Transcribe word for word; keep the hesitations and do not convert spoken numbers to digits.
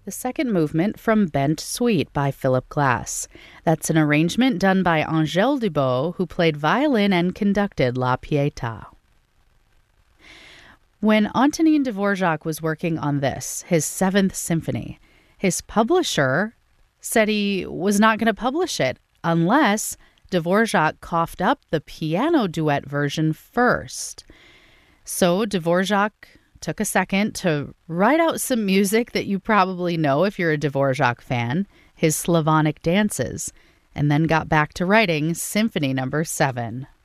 The second movement from Bent Suite by Philip Glass. That's an arrangement done by Angèle Dubot, who played violin and conducted La Pietà. When Antonin Dvorak was working on this, his seventh symphony, his publisher said he was not going to publish it unless Dvorak coughed up the piano duet version first. So Dvorak took a second to write out some music that you probably know if you're a Dvorak fan, his Slavonic dances, and then got back to writing Symphony Number seven.